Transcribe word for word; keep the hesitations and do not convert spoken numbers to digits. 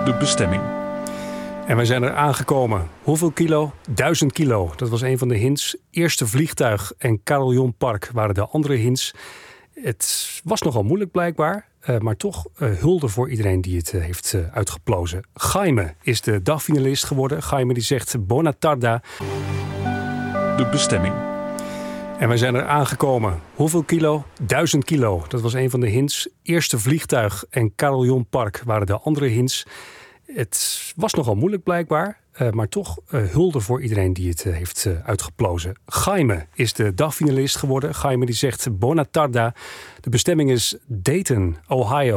De bestemming. En wij zijn er aangekomen. Hoeveel kilo? Duizend kilo. Dat was een van de hints. Eerste vliegtuig en Carillon Park waren de andere hints. Het was nogal moeilijk blijkbaar. Uh, maar toch uh, hulde voor iedereen die het uh, heeft uh, uitgeplozen. Jaime is de dagfinalist geworden. Jaime die zegt Bona tarda. De bestemming. En wij zijn er aangekomen. Hoeveel kilo? Duizend kilo. Dat was een van de hints. Eerste vliegtuig en Carillon Park waren de andere hints. Het was nogal moeilijk blijkbaar. Uh, maar toch uh, hulde voor iedereen die het uh, heeft uh, uitgeplozen. Jaime is de dagfinalist geworden. Jaime die zegt Bona tarda. De bestemming is Dayton, Ohio.